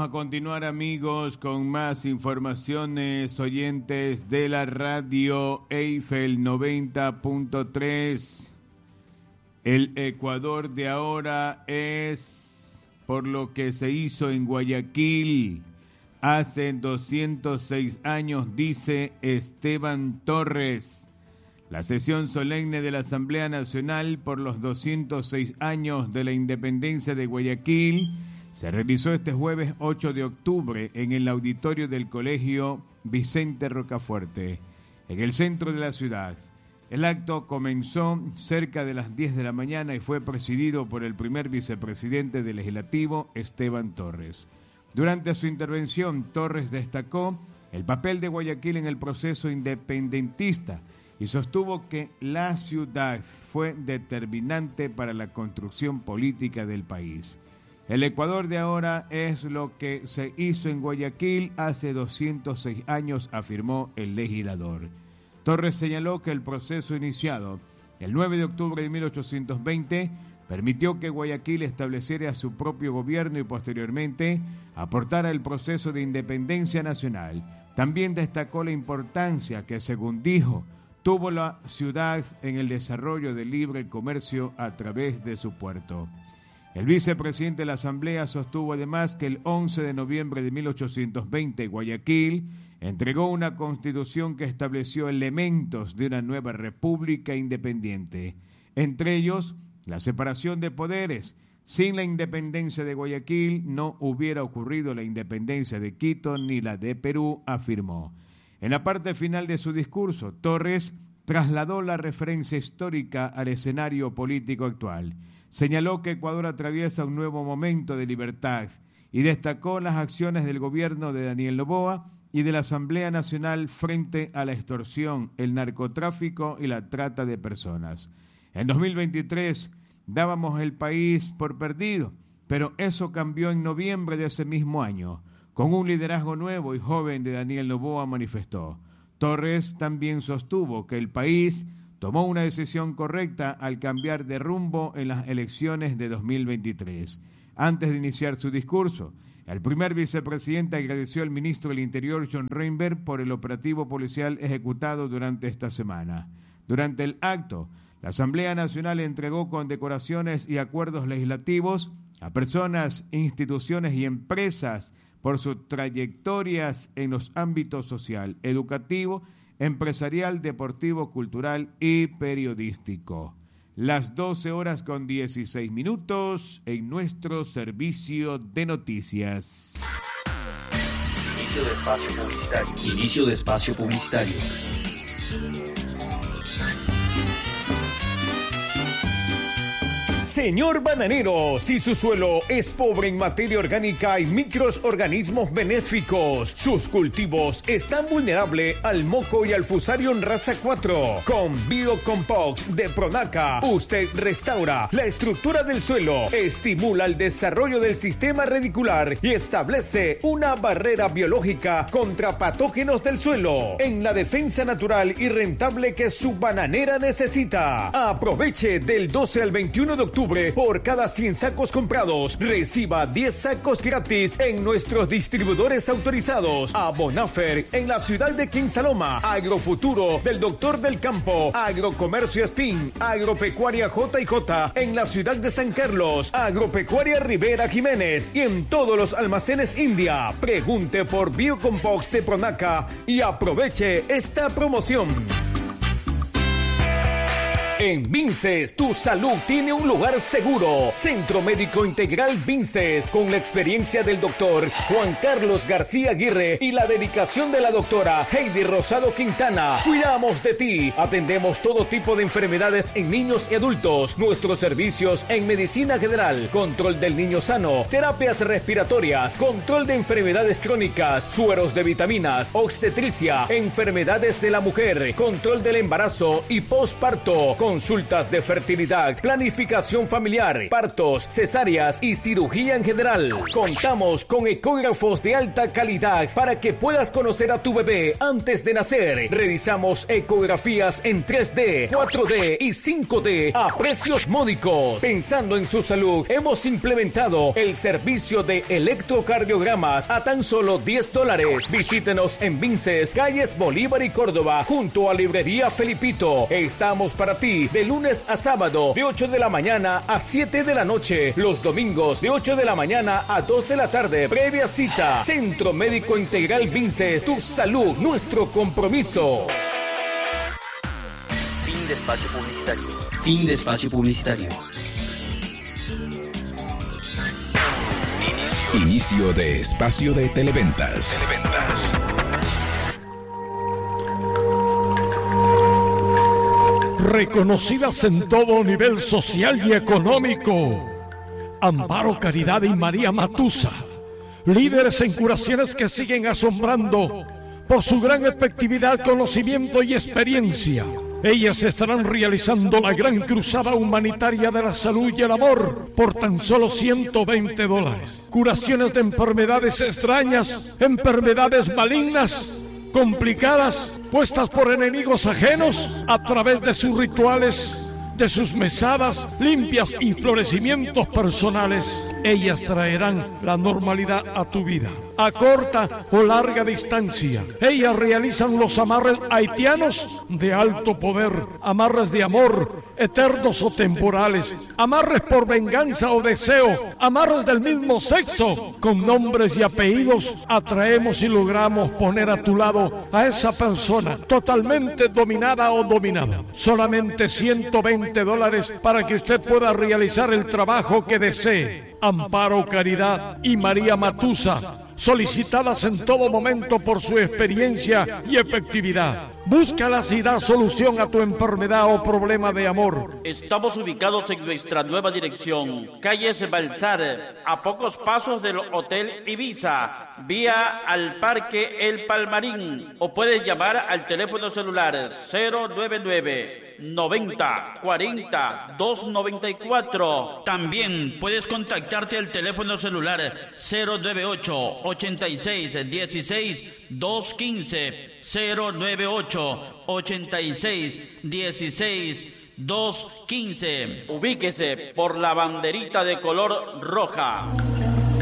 a continuar, amigos, con más informaciones, oyentes de la radio Eiffel 90.3. El Ecuador de ahora es por lo que se hizo en Guayaquil hace 206 años, dice Esteban Torres. La sesión solemne de la Asamblea Nacional por los 206 años de la independencia de Guayaquil se realizó este jueves 8 de octubre en el auditorio del Colegio Vicente Rocafuerte, en el centro de la ciudad. El acto comenzó cerca de las 10 de la mañana y fue presidido por el primer vicepresidente del Legislativo, Esteban Torres. Durante su intervención, Torres destacó el papel de Guayaquil en el proceso independentista y sostuvo que la ciudad fue determinante para la construcción política del país. El Ecuador de ahora es lo que se hizo en Guayaquil hace 206 años, afirmó el legislador. Torres señaló que el proceso iniciado el 9 de octubre de 1820 permitió que Guayaquil estableciera su propio gobierno y posteriormente aportara el proceso de independencia nacional. También destacó la importancia que, según dijo, tuvo la ciudad en el desarrollo del libre comercio a través de su puerto. El vicepresidente de la Asamblea sostuvo además que el 11 de noviembre de 1820 Guayaquil entregó una constitución que estableció elementos de una nueva república independiente, entre ellos la separación de poderes. Sin la independencia de Guayaquil no hubiera ocurrido la independencia de Quito ni la de Perú, afirmó. En la parte final de su discurso, Torres trasladó la referencia histórica al escenario político actual. Señaló que Ecuador atraviesa un nuevo momento de libertad y destacó las acciones del gobierno de Daniel Noboa y de la Asamblea Nacional frente a la extorsión, el narcotráfico y la trata de personas. En 2023 dábamos el país por perdido, pero eso cambió en noviembre de ese mismo año. Con un liderazgo nuevo y joven de Daniel Noboa, manifestó. Torres también sostuvo que el país tomó una decisión correcta al cambiar de rumbo en las elecciones de 2023. Antes de iniciar su discurso, el primer vicepresidente agradeció al ministro del Interior, John Reinberg, por el operativo policial ejecutado durante esta semana. Durante el acto, la Asamblea Nacional entregó condecoraciones y acuerdos legislativos a personas, instituciones y empresas por sus trayectorias en los ámbitos social, educativo, empresarial, deportivo, cultural y periodístico. Las 12:16 en nuestro servicio de noticias. Inicio de espacio publicitario. Inicio de espacio publicitario. Señor bananero, si su suelo es pobre en materia orgánica y microorganismos benéficos, sus cultivos están vulnerables al moco y al fusarium raza 4. Con Biocompost de Pronaca, usted restaura la estructura del suelo, estimula el desarrollo del sistema radicular y establece una barrera biológica contra patógenos del suelo en la defensa natural y rentable que su bananera necesita. Aproveche del 12 al 21 de octubre. Por cada 100 sacos comprados, reciba 10 sacos gratis en nuestros distribuidores autorizados. A Bonafer en la ciudad de Quinsaloma, Agrofuturo del Doctor del Campo, Agrocomercio Espín, Agropecuaria J&J en la ciudad de San Carlos, Agropecuaria Rivera Jiménez y en todos los almacenes India. Pregunte por Biocompost de Pronaca y aproveche esta promoción. En Vinces, tu salud tiene un lugar seguro. Centro Médico Integral Vinces, con la experiencia del doctor Juan Carlos García Aguirre y la dedicación de la doctora Heidi Rosado Quintana. Cuidamos de ti. Atendemos todo tipo de enfermedades en niños y adultos. Nuestros servicios en medicina general, control del niño sano, terapias respiratorias, control de enfermedades crónicas, sueros de vitaminas, obstetricia, enfermedades de la mujer, control del embarazo y posparto, consultas de fertilidad, planificación familiar, partos, cesáreas y cirugía en general. Contamos con ecógrafos de alta calidad para que puedas conocer a tu bebé antes de nacer. Realizamos ecografías en 3D, 4D y 5D a precios módicos. Pensando en su salud, hemos implementado el servicio de electrocardiogramas a tan solo $10. Visítenos en Vinces, calles Bolívar y Córdoba, junto a Librería Felipito. Estamos para ti de lunes a sábado, de 8 de la mañana a 7 de la noche. Los domingos, de 8 de la mañana a 2 de la tarde. Previa cita. Centro Médico Integral Vinces. Tu salud, nuestro compromiso. Fin de espacio publicitario. Fin de espacio publicitario. Inicio de espacio de televentas. Reconocidas en todo nivel social y económico, Amparo Caridad y María Matusa, líderes en curaciones que siguen asombrando por su gran efectividad, conocimiento y experiencia. Ellas estarán realizando la gran cruzada humanitaria de la salud y el amor por tan solo $120. Curaciones de enfermedades extrañas, enfermedades malignas, complicadas, puestas por enemigos ajenos a través de sus rituales, de sus mesadas limpias y florecimientos personales. Ellas traerán la normalidad a tu vida, a corta o larga distancia. Ellas realizan los amarres haitianos de alto poder, amarres de amor, eternos o temporales, amarres por venganza o deseo, amarres del mismo sexo. Con nombres y apellidos atraemos y logramos poner a tu lado a esa persona totalmente dominada o dominado. Solamente $120 para que usted pueda realizar el trabajo que desee. Amparo Caridad y María Matusa, solicitadas en todo momento por su experiencia y efectividad. Búscalas y da solución a tu enfermedad o problema de amor. Estamos ubicados en nuestra nueva dirección, calle Balsar, a pocos pasos del Hotel Ibiza, vía al Parque El Palmarín, o puedes llamar al teléfono celular 099 90 40 294. También puedes contactarte al teléfono celular 098 86 16 215, 098 86 16 215. Ubíquese por la banderita de color roja.